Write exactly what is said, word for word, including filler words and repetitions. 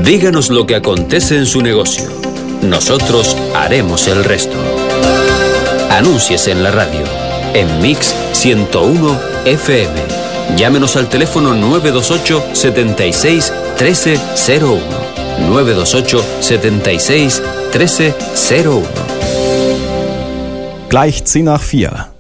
Díganos lo que acontece en su negocio. Nosotros haremos el resto. Anúnciese en la radio, en Mix ciento uno F M. Llámenos al teléfono nueve dos ocho, setenta y seis, trece cero uno. nueve dos ocho, setenta y seis, trece cero uno. Gleich zehn nach vier.